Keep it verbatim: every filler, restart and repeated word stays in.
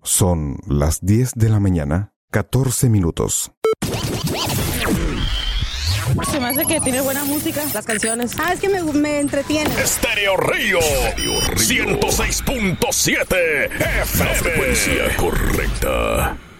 Son las diez de la mañana, catorce minutos. Se me hace que tiene buena música, las canciones. Ah, es que me, me entretiene. Estéreo Río, ciento seis punto siete F M. La frecuencia correcta.